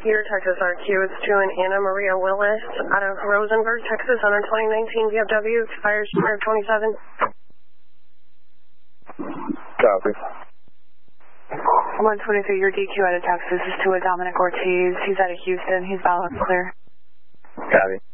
Here, Texas RQ, it's to an Anna Maria Willis out of Rosenberg, Texas, on a 2019 VFW, expires January 27. Copy. 123, your DQ out of Texas is to a Dominic Ortiz. He's out of Houston. He's valid and clear. Copy.